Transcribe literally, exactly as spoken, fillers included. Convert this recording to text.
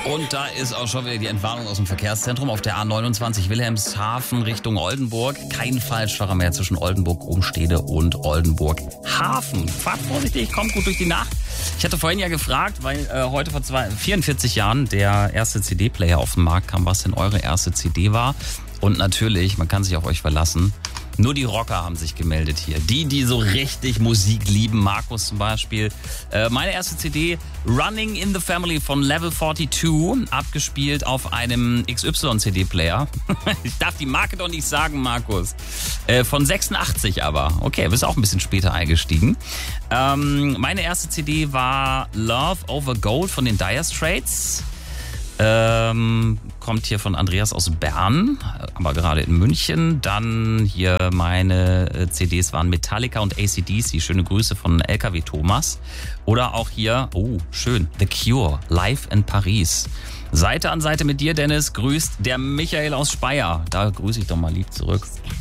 Und da ist auch schon wieder die Entwarnung aus dem Verkehrszentrum auf der A neunundzwanzig Wilhelmshaven Richtung Oldenburg. Kein Falschfahrer mehr zwischen Oldenburg, Umstede und Oldenburg Hafen. Fahrt vorsichtig, kommt gut durch die Nacht. Ich hatte vorhin ja gefragt, weil äh, heute vor zwei, vierundvierzig Jahren der erste C D-Player auf den Markt kam, was denn eure erste C D war. Und natürlich, man kann sich auf euch verlassen, nur die Rocker haben sich gemeldet hier. Die, die so richtig Musik lieben, Markus zum Beispiel. Äh, meine erste C D, Running in the Family von Level zweiundvierzig, abgespielt auf einem X Y-C D-Player. Ich darf die Marke doch nicht sagen, Markus. Äh, von sechsundachtzig aber. Okay, bist auch ein bisschen später eingestiegen. Ähm, meine erste C D war Love Over Gold von den Dire Straits. Ähm, kommt hier von Andreas aus Bern, aber gerade in München. Dann hier meine C Ds waren Metallica und A C D C. Schöne Grüße von L K W Thomas. Oder auch hier, oh, schön, The Cure, live in Paris. Seite an Seite mit dir, Dennis, grüßt der Michael aus Speyer. Da grüße ich doch mal lieb zurück.